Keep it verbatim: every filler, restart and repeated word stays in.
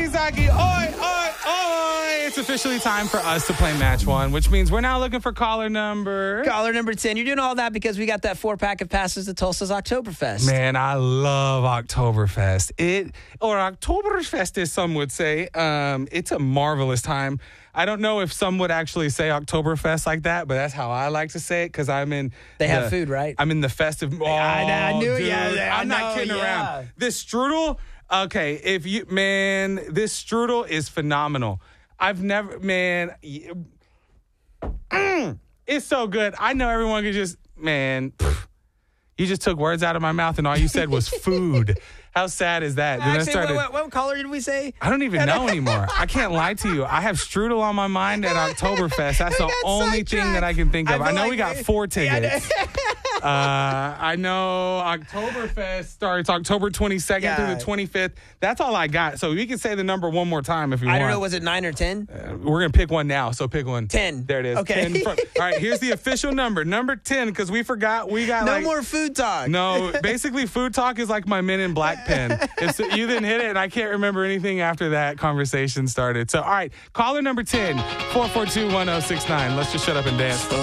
Zaggy, Zaggy, oi, oi, oi. It's officially time for us to play Match One, which means we're now looking for caller number. Caller number ten. You're doing all that because we got that four-pack of passes to Tulsa's Oktoberfest. Man, I love Oktoberfest. It, or Oktoberfest, as some would say. Um, it's a marvelous time. I don't know if some would actually say Oktoberfest like that, but that's how I like to say it because I'm in. They the, have food, right? I'm in the festive. Oh, I, I knew it. dude, Yeah, I I'm not know, kidding yeah. around. This strudel. Okay, if you man, this strudel is phenomenal. I've never, man, mm, it's so good. I know everyone could just, man, pff, you just took words out of my mouth and all you said was food. How sad is that? Then I Actually, started, what, what, what caller did we say? I don't even know anymore. I can't lie to you. I have strudel on my mind at Oktoberfest. That's the only thing that I can think of. I, I know like we got four tickets. Uh, I know Oktoberfest starts October twenty-second Yeah. through the twenty-fifth. That's all I got. So we can say the number one more time if you I want. don't know. Was it nine or ten? Uh, we're going to pick one now. So pick one. ten. There it is. Okay. ten from, all right. Here's the official number. Number ten, because we forgot. We got No like, more food talk. No, basically food talk is like my Men in Black pen. It's, you didn't hit it, and I can't remember anything after that conversation started. So, all right. Caller number ten, four four two, one oh six nine. Let's just shut up and dance.